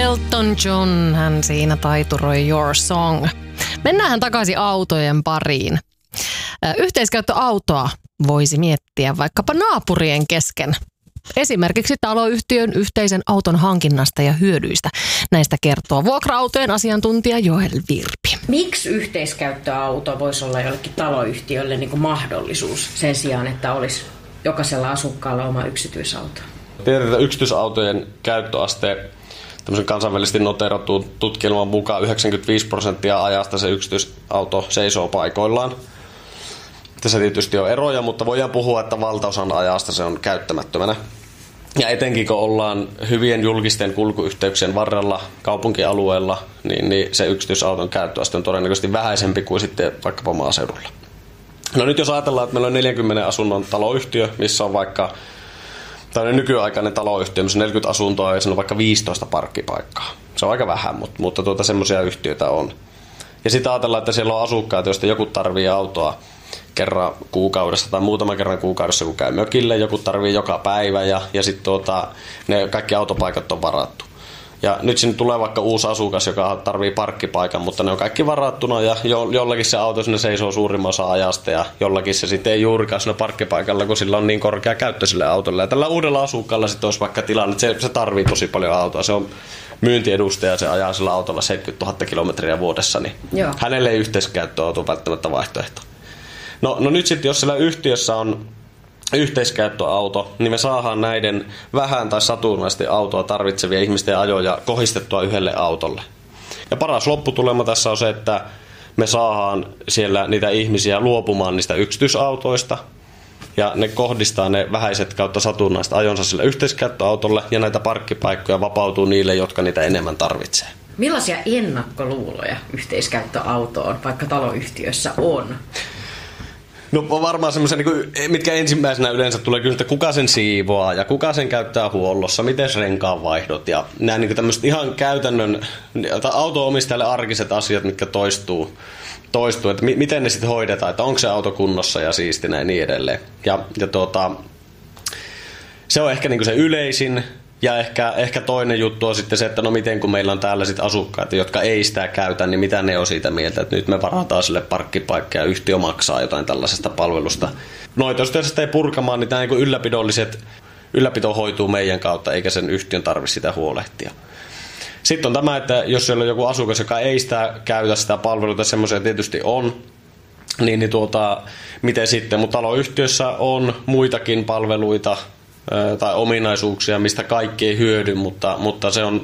Elton John, hän siinä taituroi Your Song. Mennään takaisin autojen pariin. Yhteiskäyttöautoa voisi miettiä vaikkapa naapurien kesken. Esimerkiksi taloyhtiön yhteisen auton hankinnasta ja hyödyistä. Näistä kertoo vuokra-autojen asiantuntija Joel Virpi. Miksi yhteiskäyttöauto voisi olla jollekin taloyhtiölle niin kuin mahdollisuus sen sijaan, että olisi jokaisella asukkaalla oma yksityisauto? Tiedetään, että yksityisautojen käyttöaste tämmöisen kansainvälisesti noteeratun tutkielman mukaan 95% ajasta se yksityisauto seisoo paikoillaan. Tässä tietysti on eroja, mutta voidaan puhua, että valtaosan ajasta se on käyttämättömänä. Ja etenkin kun ollaan hyvien julkisten kulkuyhteyksien varrella kaupunkialueella, niin se yksityisauton käyttöaste on todennäköisesti vähäisempi kuin sitten vaikkapa maaseudulla. No nyt jos ajatellaan, että meillä on 40 asunnon taloyhtiö, missä on vaikka tämmöinen nykyaikainen taloyhtiö, missä on 40 asuntoa ja siinä on vaikka 15 parkkipaikkaa. Se on aika vähän, mutta semmoisia yhtiöitä on. Ja sitten ajatellaan, että siellä on asukkaita, joista joku tarvitsee autoa kerran kuukaudessa tai muutaman kerran kuukaudessa, kun käy mökille. Joku tarvitsee joka päivä ja sitten ne kaikki autopaikat on varattu. Ja nyt sinne tulee vaikka uusi asukas, joka tarvitsee parkkipaikan, mutta ne on kaikki varattuna ja jollakin se auto sinne seisoo suurimman osa ajasta ja jollakin se sitten ei juurikaan siinä parkkipaikalla, kun sillä on niin korkea käyttö sille autolle. Ja tällä uudella asukkaalla sitten olisi vaikka tilanne, että se tarvitsee tosi paljon autoa. Se on myyntiedustaja, se ajaa sillä autolla 70 000 kilometriä vuodessa, niin hänelle ei yhteiskäyttöauto välttämättä vaihtoehto. No nyt sitten, jos siellä yhtiössä on yhteiskäyttöauto, niin me saadaan näiden vähän tai satunnaisesti autoa tarvitsevia ihmisten ajoja kohdistettua yhdelle autolle. Ja paras lopputulema tässä on se, että me saadaan siellä niitä ihmisiä luopumaan niistä yksityisautoista, ja ne kohdistaa ne vähäiset kautta satunnaiset ajonsa sille yhteiskäyttöautolle, ja näitä parkkipaikkoja vapautuu niille, jotka niitä enemmän tarvitsee. Millaisia ennakkoluuloja yhteiskäyttöautoon vaikka taloyhtiössä on? No varmaan semmoisia, mitkä ensimmäisenä yleensä tulee kyllä, että kuka sen siivoaa ja kuka sen käyttää huollossa, miten renkaanvaihdot ja nämä niin tämmöiset ihan käytännön auto-omistajalle arkiset asiat, mitkä toistuu, että miten ne sitten hoidetaan, että onko se auto kunnossa ja siistinä ja niin edelleen. Se on ehkä niin se yleisin. Ja ehkä toinen juttu on sitten se, että no miten kun meillä on täällä sitten asukkaita, jotka ei sitä käytä, niin mitä ne on siitä mieltä, että nyt me varataan sille parkkipaikka ja yhtiö maksaa jotain tällaisesta palvelusta. Noita jos sitä ei purkamaan, niin tämä niin ylläpito hoituu meidän kautta, eikä sen yhtiön tarvitse sitä huolehtia. Sitten on tämä, että jos siellä on joku asukas, joka ei sitä käytä sitä palveluita, semmoisia tietysti on, niin miten sitten, mutta taloyhtiössä on muitakin palveluita, tai ominaisuuksia, mistä kaikki ei hyödy, mutta se on